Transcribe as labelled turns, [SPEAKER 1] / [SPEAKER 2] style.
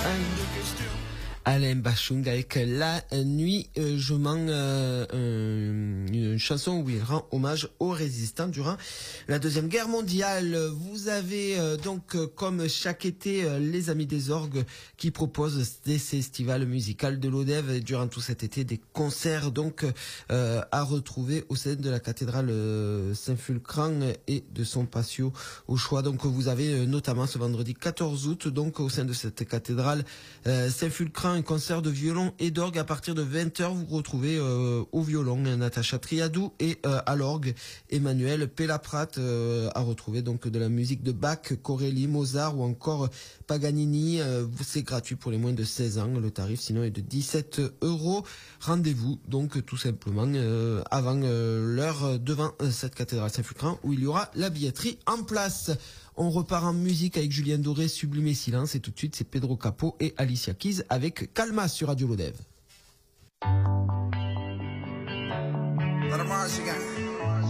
[SPEAKER 1] Alain Bachung avec La Nuit, je mens, une chanson où il rend hommage aux résistants durant la Deuxième Guerre mondiale. Vous avez donc, comme chaque été, les Amis des Orgues qui proposent des festivals musicaux de l'Odève durant tout cet été, des concerts donc à retrouver au sein de la cathédrale Saint-Fulcran et de son patio au choix. Donc vous avez notamment ce vendredi 14 août donc au sein de cette cathédrale Saint-Fulcran un concert de violon et d'orgue à partir de 20h. Vous retrouvez au violon Natacha Triadou et à l'orgue Emmanuel Pellaprat, à retrouver donc de la musique de Bach, Corelli, Mozart ou encore Paganini. C'est gratuit pour les moins de 16 ans. Le tarif sinon est de 17 €. Rendez-vous donc tout simplement avant l'heure devant cette cathédrale Saint-Fulcran où il y aura la billetterie en place. On repart en musique avec Julien Doré, Sublime et Silence, et tout de suite c'est Pedro Capó et Alicia Keys avec Calma sur Radio Lodève.
[SPEAKER 2] Let 'em rise again.